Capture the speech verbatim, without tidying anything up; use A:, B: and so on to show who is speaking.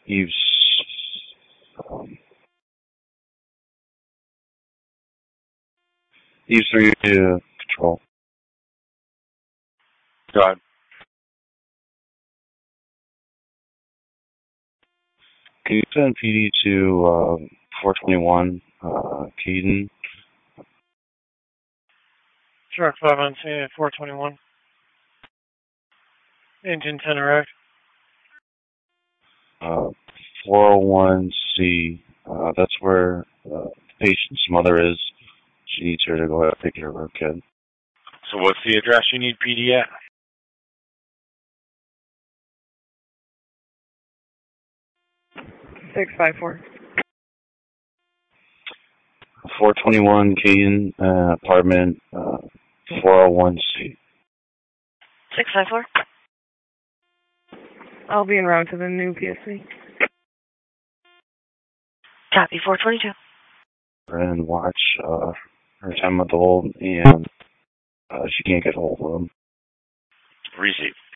A: Eve's um, Eve's three to control.
B: Go ahead.
A: Can you send P D to uh, four twenty-one uh, Keaton?
C: Truck five on scene at four twenty-one. Engine ten erect.
A: Uh, four oh one C. Uh, that's where uh, the patient's mother is. She needs her to go ahead and take care of her kid.
B: So what's the address you need P D at?
D: six five four.
A: four twenty-one Keaton, uh, apartment, uh, four oh one C.
E: six five four.
D: I'll be en route to the new P S C.
E: Copy, four twenty-two.
A: And watch uh, her ten-month-old, and uh, she can't get hold of him.
B: Receive.